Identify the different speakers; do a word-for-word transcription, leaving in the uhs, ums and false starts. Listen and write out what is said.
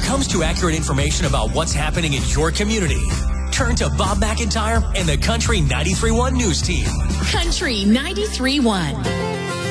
Speaker 1: it comes to accurate information about what's happening in your community, turn to Bob McIntyre and the Country ninety-three point one News Team.
Speaker 2: Country ninety-three point one.